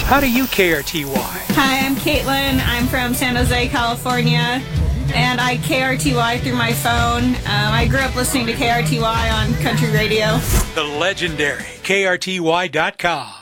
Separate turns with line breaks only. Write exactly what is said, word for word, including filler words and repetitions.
How do you K R T Y?
Hi, I'm Caitlin. I'm from San Jose, California, and I K R T Y through my phone. Um, I grew up listening to K R T Y on country radio.
The legendary K R T Y dot com.